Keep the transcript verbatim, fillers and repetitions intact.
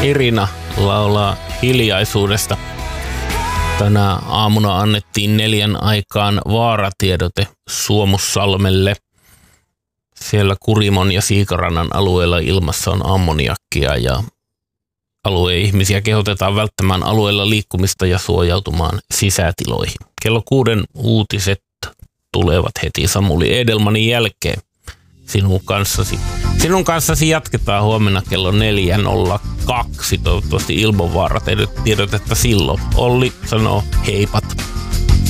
Irina laulaa hiljaisuudesta. Tänä aamuna annettiin neljän aikaan vaaratiedote Suomussalmelle. Siellä Kurimon ja Siikarannan alueella ilmassa on ammoniakkia ja alueen ihmisiä kehotetaan välttämään alueella liikkumista ja suojautumaan sisätiloihin. Kello kuuden uutiset tulevat heti Samuli Edelmanin jälkeen. Sinun kanssasi. Sinun kanssasi jatketaan huomenna kello neljä nolla kaksi. Toivottavasti Ilmovaara tiedotetta silloin. Olli sanoo heipat.